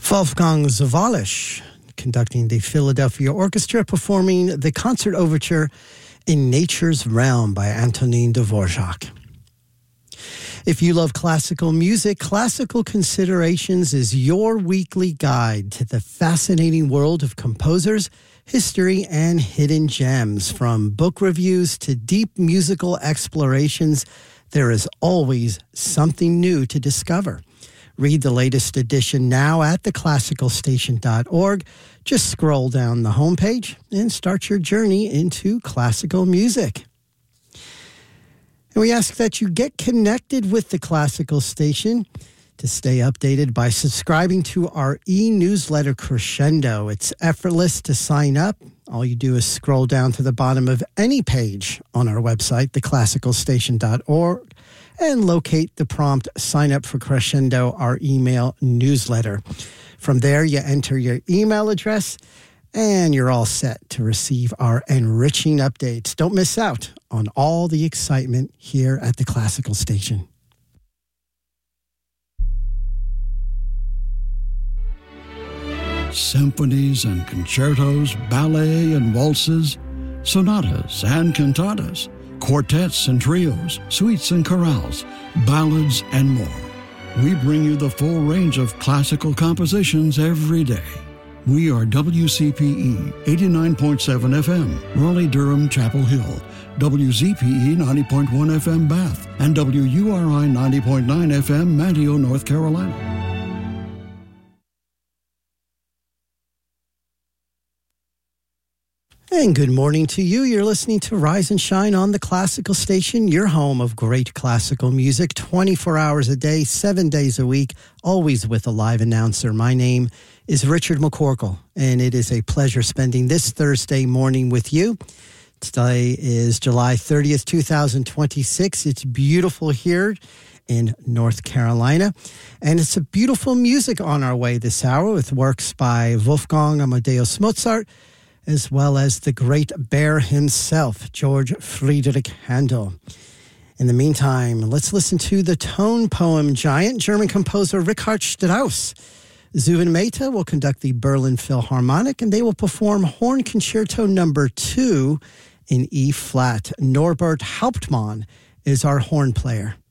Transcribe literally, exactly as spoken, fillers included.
Wolfgang Sawallisch, conducting the Philadelphia Orchestra, performing the concert overture In Nature's Realm by Antonin Dvorak. If you love classical music, Classical Considerations is your weekly guide to the fascinating world of composers, history, and hidden gems. From book reviews to deep musical explorations, there is always something new to discover. Read the latest edition now at the classical station dot org. Just scroll down the homepage and start your journey into classical music. And we ask that you get connected with the Classical Station to stay updated by subscribing to our e-newsletter Crescendo. It's effortless to sign up. All you do is scroll down to the bottom of any page on our website, the classical station dot org, and locate the prompt Sign Up for Crescendo, our email newsletter. From there, you enter your email address, and you're all set to receive our enriching updates. Don't miss out on all the excitement here at the Classical Station. Symphonies and concertos, ballet and waltzes, sonatas and cantatas, quartets and trios, suites and chorales, ballads, and more. We bring you the full range of classical compositions every day. We are W C P E eighty-nine point seven F M, Raleigh-Durham, Chapel Hill, W Z P E ninety point one F M, Bath, and W U R I ninety point nine F M, Manteo, North Carolina. And good morning to you. You're listening to Rise and Shine on the Classical Station, your home of great classical music, twenty-four hours a day, seven days a week, always with a live announcer. My name is Richard McCorkle, and it is a pleasure spending this Thursday morning with you. Today is July thirtieth, twenty twenty-six. It's beautiful here in North Carolina, and it's a beautiful music on our way this hour with works by Wolfgang Amadeus Mozart, as well as the great bear himself, George Friedrich Handel. In the meantime, let's listen to the tone poem giant, German composer Richard Strauss. Zubin Mehta will conduct the Berlin Philharmonic, and they will perform Horn Concerto Number Two in E-flat. Norbert Hauptmann is our horn player.